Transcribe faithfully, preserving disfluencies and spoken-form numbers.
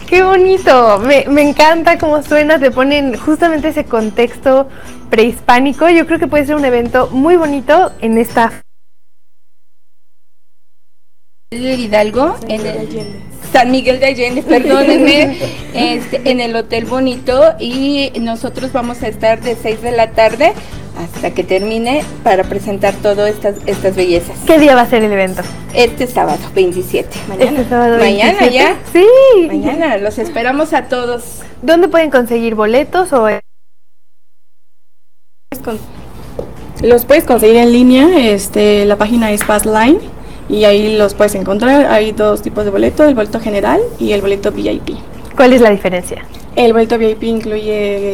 Qué bonito, me, me encanta cómo suena, te ponen justamente ese contexto prehispánico. Yo creo que puede ser un evento muy bonito en esta... Hidalgo, en el San Miguel de Allende, perdónenme, este, en el Hotel Bonito, y nosotros vamos a estar de seis de la tarde hasta que termine para presentar todas estas, estas bellezas. ¿Qué día va a ser el evento? Este sábado, veintisiete. Mañana. Este sábado Mañana veintisiete. ya. Sí. Mañana, los esperamos a todos. ¿Dónde pueden conseguir boletos o...? Los puedes conseguir en línea, este, la página es Passline y ahí los puedes encontrar. Hay dos tipos de boleto, el boleto general y el boleto V I P. ¿Cuál es la diferencia? El boleto V I P incluye